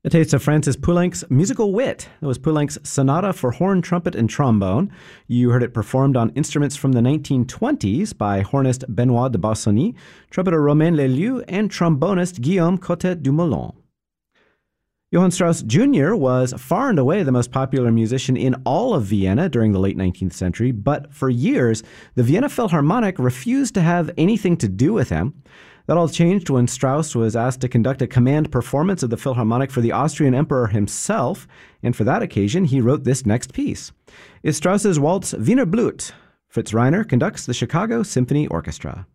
A taste of Francis Poulenc's musical wit. That was Poulenc's Sonata for Horn, Trumpet, and Trombone. You heard it performed on instruments from the 1920s by hornist Benoit de Bassoni, trumpeter Romain Leleu, and trombonist Guillaume Cotet-Dumoulin. Johann Strauss Jr. was far and away the most popular musician in all of Vienna during the late 19th century, but for years, the Vienna Philharmonic refused to have anything to do with him. That all changed when Strauss was asked to conduct a command performance of the Philharmonic for the Austrian Emperor himself, and for that occasion, he wrote this next piece. It's Strauss's waltz Wiener Blut. Fritz Reiner conducts the Chicago Symphony Orchestra.